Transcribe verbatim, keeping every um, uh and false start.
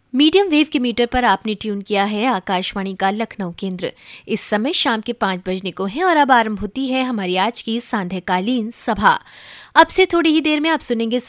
Medium wave के metre पर आपने ट्यून किया है आकाशवाणी का लखनऊ केंद्र। इस समय शाम के पाँच बजने को है और अब आरंभ होती है हमारी आज की सांध्यकालीन सभा। अब से थोड़ी ही देर में आप सुनेंगे